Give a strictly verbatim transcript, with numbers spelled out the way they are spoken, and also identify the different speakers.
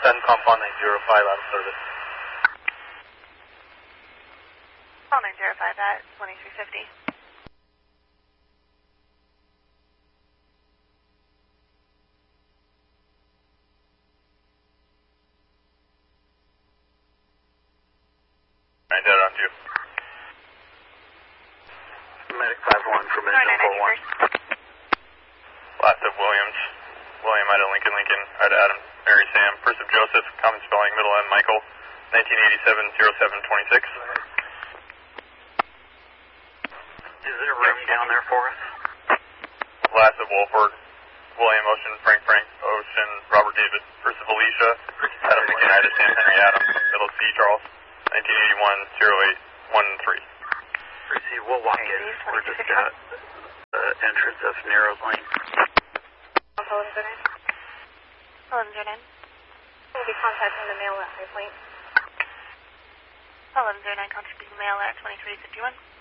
Speaker 1: Sun Compound nine zero five out of service.
Speaker 2: Call nine zero five at twenty-three fifty.
Speaker 1: nine dead on you. Medic five one from Engine four one. Last of Williams. William out of Lincoln, Lincoln, out of Adam, Mary Sam. First of Joseph, common spelling, middle M, Michael, nineteen eighty-seven oh seven twenty-six.
Speaker 3: Is there room down there for us?
Speaker 1: Last of Wolford, William Ocean, Frank Frank, Ocean, Robert David. First of Alicia, Adam McKnight, Sam Henry Adam, middle C Charles, nineteen eighty-one oh eight one three.
Speaker 3: Receive, we'll walk in. We're just at the entrance of Narrows Lane.
Speaker 2: eleven oh nine. eleven oh nine. We'll be contacting the mail at High Point. eleven oh nine, contacting the mail at twenty-three fifty-one.